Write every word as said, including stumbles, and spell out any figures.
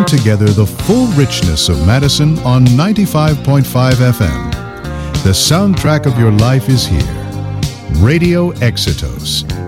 bring together the full richness of Madison on ninety-five point five F M. The soundtrack of your life is here. Radio Exitos.